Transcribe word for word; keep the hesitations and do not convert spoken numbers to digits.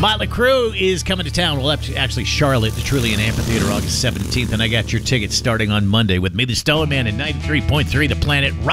Motley Crue is coming to town. Well, actually, Charlotte, the Trillium Amphitheater, August seventeenth, and I got your tickets starting on Monday with me, the Stone Man, at ninety-three point three The Planet.